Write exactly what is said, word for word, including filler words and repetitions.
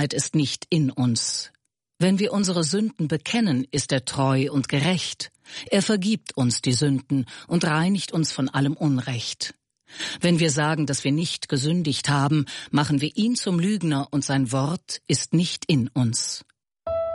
Wahrheit ist nicht in uns. Wenn wir unsere Sünden bekennen, ist er treu und gerecht. Er vergibt uns die Sünden und reinigt uns von allem Unrecht. Wenn wir sagen, dass wir nicht gesündigt haben, machen wir ihn zum Lügner und sein Wort ist nicht in uns.